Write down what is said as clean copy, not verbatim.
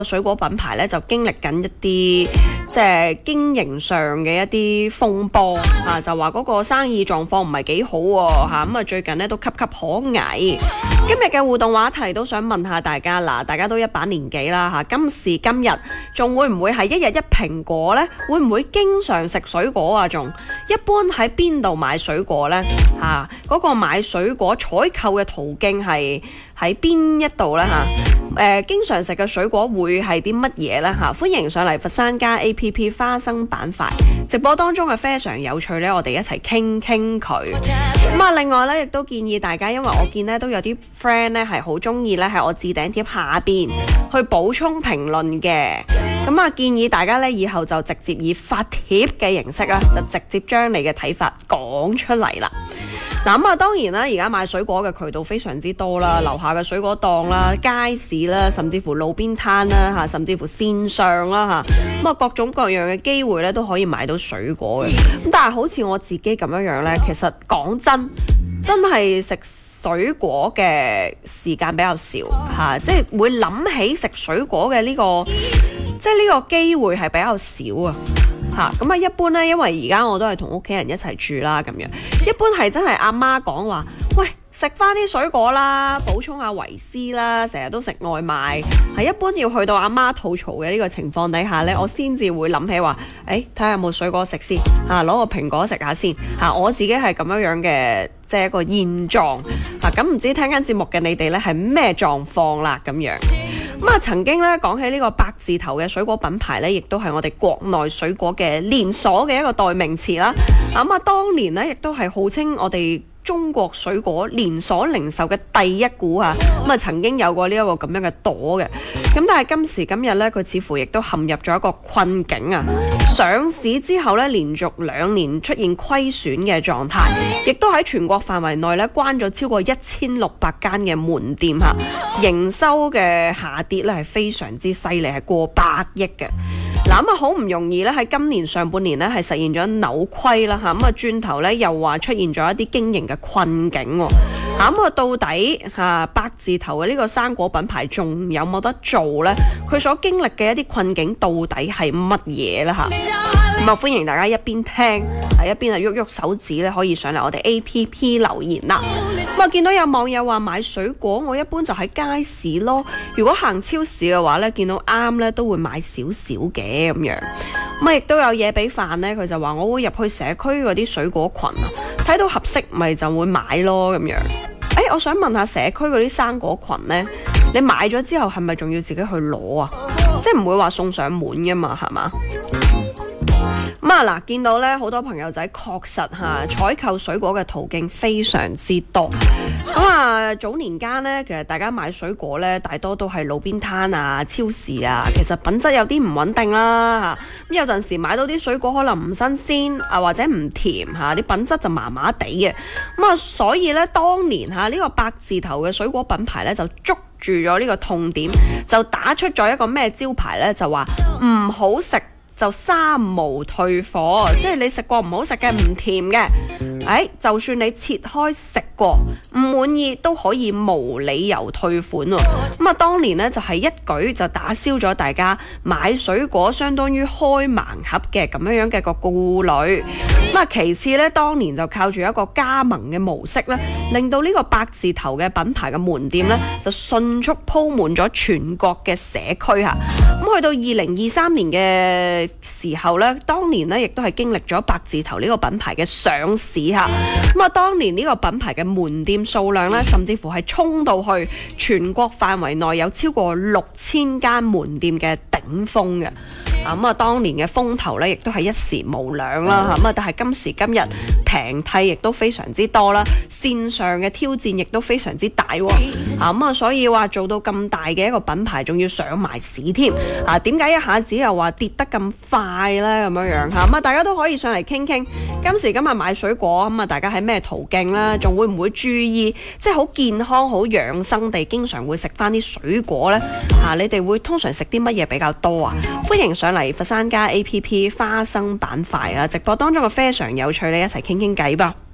水果品牌咧就經歷緊一啲即係經營上嘅一啲風波啊，就話嗰個生意狀況唔係幾好喎咁啊最近咧都岌岌可危。今日嘅互動話題都想問下大家嗱，大家都一把年紀啦嚇，今時今日仲會唔會係一日一蘋果呢？會唔會經常食水果啊？仲一般喺邊度買水果呢？嚇，嗰個買水果採購嘅途徑係喺邊一度呢？嚇？經常食嘅水果會係啲乜嘢呢？歡迎上嚟佛山家 APP 花生板塊直播當中係非常有趣呢，我哋一齊傾傾佢。咁啊，另外呢，亦都建議大家，因為我見呢都有啲 friend 呢係好中意呢喺我置頂貼下邊去補充評論嘅。咁啊，建議大家呢以後就直接以發帖嘅形式啦，就直接將你嘅睇法講出嚟啦。嗱咁啊，當然啦，而家買水果嘅渠道非常之多啦，樓下嘅水果檔啦、街市啦，甚至乎路邊攤啦嚇，甚至乎線上啦嚇，咁啊各種各樣嘅機會咧都可以買到水果嘅。咁但係好似我自己咁樣咧，其實講真係食水果嘅時間比較少嚇，即係會諗起食水果嘅呢個，即係呢個機會係比較少啊。咁一般呢，因為而家我都係同屋企人一齊住啦，咁樣一般係真係阿媽講話，喂，食翻啲水果啦，補充下維 C 啦，成日都食外賣，係一般要去到阿媽吐槽嘅呢個情況底下呢，我先至會諗起話，睇下有冇水果食先，攞個蘋果食下先，我自己係咁樣嘅，即係一個現狀，咁唔知聽緊節目嘅你哋呢係咩狀況啦，咁樣。咁啊，曾經咧講起呢個8字頭嘅水果品牌咧，亦都係我哋國內水果嘅連鎖嘅一個代名詞啦。咁啊，當年咧亦都係號稱我哋中國水果連鎖零售嘅第一股啊。咁啊，曾經有過呢一個咁樣嘅朵嘅。咁但係今時今日咧，佢似乎亦都陷入咗一個困境啊。上市之後咧，連續2年出現虧損嘅狀態，亦都喺全國範圍內咧關咗超過1600間嘅門店嚇，營收嘅下跌咧係非常之犀利，係過百億嘅。嗱咁啊，好唔容易咧喺今年上半年咧係實現咗扭虧啦嚇，咁啊轉頭咧又話出現咗一啲經營嘅困境喎。咁啊，到底8字頭嘅呢個生果品牌仲有冇得做呢？佢所經歷嘅一啲困境到底係乜嘢呢？咁啊，歡迎大家一邊聽一邊喐喐手指咧，可以上嚟我哋 APP 留言啦。咁啊，見到有網友話買水果，我一般就喺街市咯。如果行超市嘅話咧，見到啱咧都會買少少嘅咁樣。咁啊，亦都有嘢俾飯咧，佢就話我會入去社區嗰啲水果群啊，睇到合適咪就會買咯咁樣。我想問下社區嗰啲生果群呢，你買咗之後係咪仲要自己去攞啊？即係唔會話送上門噶嘛，係嘛？咁啊嗱，見到咧好多朋友仔確實採購水果嘅途徑非常之多。咁啊，早年間咧，其實大家買水果咧，大多都係路邊攤啊、超市啊，其實品質有啲唔穩定啦。咁有陣時買到啲水果可能唔新鮮啊，或者唔甜啲品質就麻麻地嘅。咁啊，所以咧當年呢個8字頭嘅水果品牌咧就捉住咗呢個痛點，就打出咗一個咩招牌咧，就話唔好食就3無退貨，即係你食過唔好食嘅、唔甜嘅，就算你切開食過唔滿意都可以無理由退款喎。咁啊，當年呢，就係一舉就打消咗大家買水果相當於開盲盒嘅咁樣嘅個顧慮。咁啊，其次呢，當年就靠住一個加盟嘅模式呢，令到呢個8字頭嘅品牌嘅門店呢，就迅速鋪滿咗全國嘅社區嚇。咁去到2023年嘅時候呢，當年呢亦都係經歷咗8字頭呢個品牌嘅上市嚇。咁啊，當年呢個品牌嘅門店數量呢，甚至乎係衝到去全國範圍內有超過6000間門店嘅頂峰嘅。咁啊，當年嘅風頭呢，亦都係一時無兩啦。咁啊，但係今時今日平替亦都非常之多啦，線上嘅挑戰亦都非常之大。咁啊，所以話做到咁大嘅一個品牌，仲要上埋市添。點解一下子又話跌得咁快呢？咁樣咁啊，大家都可以上嚟傾傾。今時今日買水果咁啊，大家喺咩途徑啦？仲會唔會注意即係好健康、好養生地，經常會食翻啲水果呢？你哋會通常食啲乜嘢比較多啊？歡迎上嚟佛山家 APP 花生板塊啊！直播當中嘅非常有趣，你一齊傾傾偈吧〜